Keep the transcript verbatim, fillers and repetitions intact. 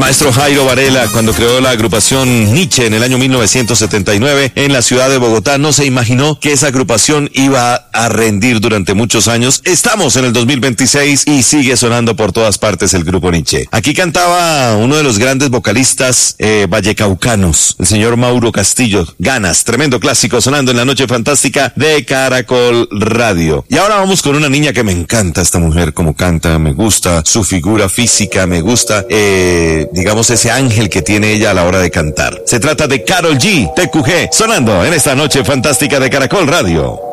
maestro Jairo Varela, cuando creó la agrupación Nietzsche en el año mil novecientos setenta y nueve en la ciudad de Bogotá, no se imaginó que esa agrupación iba a rendir durante muchos años. Estamos en el dos mil veintiséis y sigue sonando por todas partes el grupo Nietzsche. Aquí cantaba uno de los grandes vocalistas eh, vallecaucanos, el señor Mauro Castillo. Ganas, tremendo clásico sonando en la noche fantástica de Caracol Radio. Y ahora vamos con una niña que me encanta esta mujer, como canta, me gusta su figura física, me gusta, eh, digamos, ese ángel que tiene ella a la hora de cantar. Se trata de Karol G, T Q G, sonando en esta noche fantástica de Caracol Radio.